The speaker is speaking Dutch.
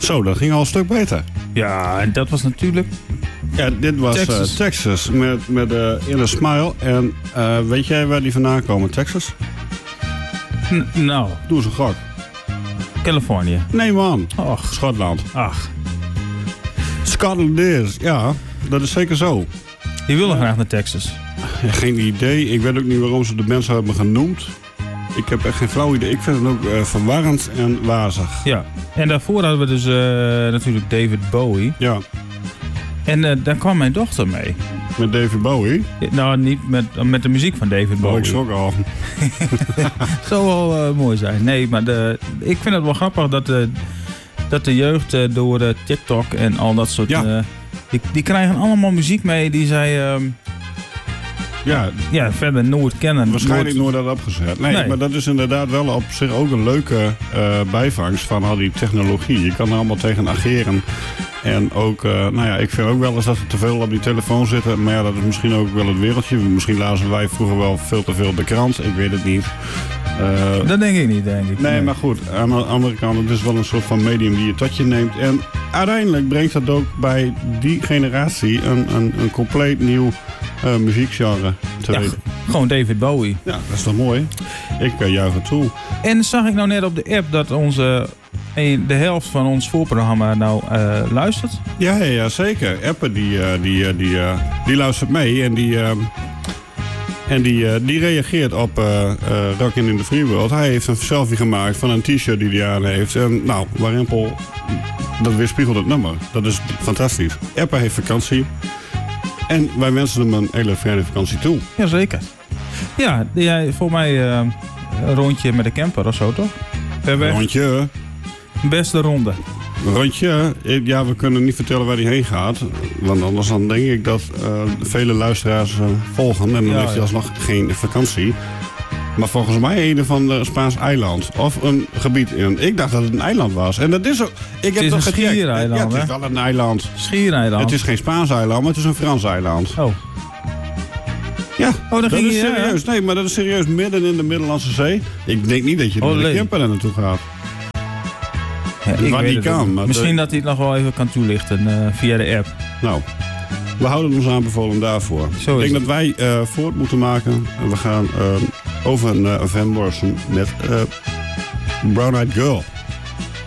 Zo, dat ging al een stuk beter. Ja, en dat was natuurlijk... Ja, dit was Texas met Inner Smile. En weet jij waar die vandaan komen, Texas? Nou. Doe eens een gok. Californië. Nee man. Och. Schotland. Ach. Scotland is, ja, dat is zeker zo. Die willen graag naar Texas. Ja, geen idee. Ik weet ook niet waarom ze de mensen hebben genoemd. Ik heb echt geen flauw idee. Ik vind het ook verwarrend en wazig. Ja. En daarvoor hadden we dus natuurlijk David Bowie. Ja. En daar kwam mijn dochter mee. Met David Bowie? Nou, niet met de muziek van David Bowie. Ik schrok al. Zou wel mooi zijn. Nee, maar ik vind het wel grappig dat de jeugd door TikTok en al dat soort... Ja. Die krijgen allemaal muziek mee die zij... Ja, verder nooit kennen. Waarschijnlijk nooit dat opgezet. Nee, maar dat is inderdaad wel op zich ook een leuke bijvangst van al die technologie. Je kan er allemaal tegen ageren. En ook, ik vind ook wel eens dat we te veel op die telefoon zitten. Maar ja, dat is misschien ook wel het wereldje. Misschien lazen wij vroeger wel veel te veel de krant. Ik weet het niet. Dat denk ik niet, denk ik. Nee, maar goed. Aan de andere kant, het is wel een soort van medium die je tot je neemt. En uiteindelijk brengt dat ook bij die generatie een compleet nieuw muziekgenre te weten. Gewoon David Bowie. Ja, dat is toch mooi? Ik juich het toe. En zag ik nou net op de app dat de helft van ons voorprogramma nou luistert? Ja, zeker. Appen die luistert mee en die reageert op Rockin' in the Free World. Hij heeft een selfie gemaakt van een t-shirt die hij aan heeft. En nou, Warempel, dat weerspiegelt het nummer. Dat is fantastisch. Appen heeft vakantie. En wij wensen hem een hele fijne vakantie toe. Jazeker. Ja, voor mij een rondje met de camper of zo, toch? Rondje. Beste ronde. Rondje. Ja, we kunnen niet vertellen waar hij heen gaat. Want anders dan denk ik dat vele luisteraars volgen. En dan heeft hij alsnog geen vakantie. Maar volgens mij een van de Spaans eiland. Of een gebied in. Ik dacht dat het een eiland was. En dat is ook. Het is een schiereiland. Ja, het is wel een eiland. Schiereiland. Het is geen Spaans eiland, maar het is een Frans eiland. Oh. Ja, dat is serieus. Nee, maar dat is serieus midden in de Middellandse Zee. Ik denk niet dat je met de camper er naartoe gaat. Ja, waar die kan. Maar misschien dat hij het nog wel even kan toelichten via de app. Nou, we houden ons aanbevolen daarvoor. Ik denk dat wij voort moeten maken. En we gaan over naar Van Morrison met Brown Eyed Girl.